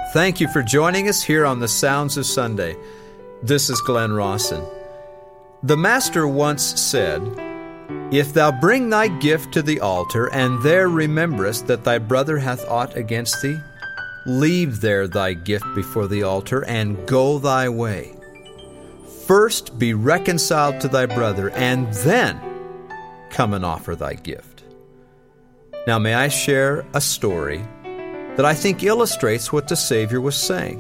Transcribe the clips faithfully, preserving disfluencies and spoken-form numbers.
Thank you for joining us here on the Sounds of Sunday. This is Glenn Rawson. The Master once said, "If thou bring thy gift to the altar, and there rememberest that thy brother hath aught against thee, leave there thy gift before the altar, and go thy way. First be reconciled to thy brother, and then come and offer thy gift." Now may I share a story that I think illustrates what the Savior was saying.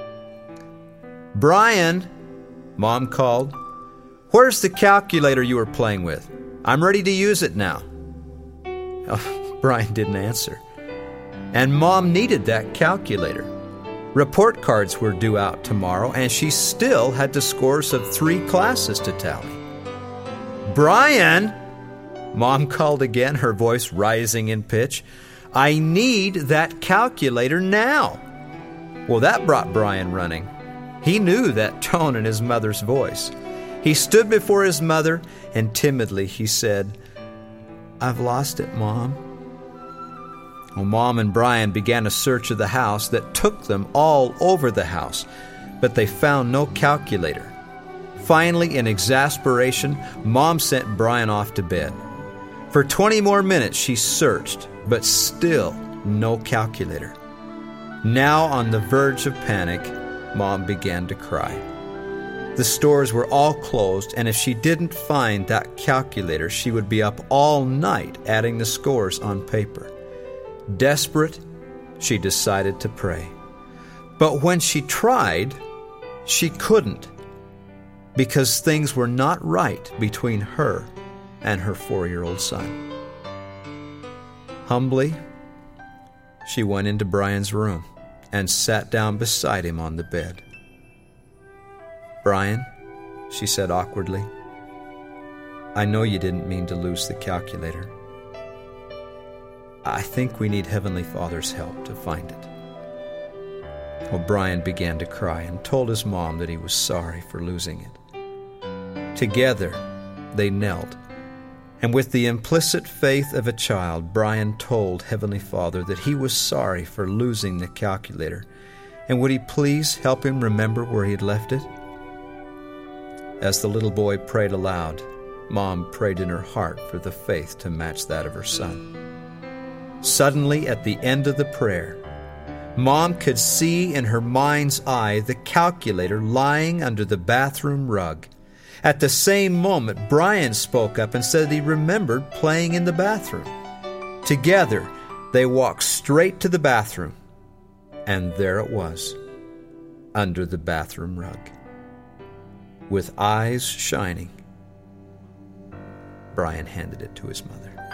"Brian," Mom called, "where's the calculator you were playing with? I'm ready to use it now." Oh, Brian didn't answer. And Mom needed that calculator. Report cards were due out tomorrow, and she still had the scores of three classes to tally. "Brian," Mom called again, her voice rising in pitch, "I need that calculator now." Well, that brought Brian running. He knew that tone in his mother's voice. He stood before his mother, and timidly he said, "I've lost it, Mom." Well, Mom and Brian began a search of the house that took them all over the house, but they found no calculator. Finally, in exasperation, Mom sent Brian off to bed. For twenty more minutes she searched, but still no calculator. Now, on the verge of panic, Mom began to cry. The stores were all closed, and if she didn't find that calculator, she would be up all night adding the scores on paper. Desperate, she decided to pray. But when she tried, she couldn't, because things were not right between her and her four-year-old son. Humbly, she went into Brian's room and sat down beside him on the bed. "Brian," she said awkwardly, "I know you didn't mean to lose the calculator. I think we need Heavenly Father's help to find it." Well, Brian began to cry and told his mom that he was sorry for losing it. Together, they knelt, and with the implicit faith of a child, Brian told Heavenly Father that he was sorry for losing the calculator, and would he please help him remember where he had left it? As the little boy prayed aloud, Mom prayed in her heart for the faith to match that of her son. Suddenly, at the end of the prayer, Mom could see in her mind's eye the calculator lying under the bathroom rug. At the same moment, Brian spoke up and said he remembered playing in the bathroom. Together, they walked straight to the bathroom, and there it was, under the bathroom rug. With eyes shining, Brian handed it to his mother.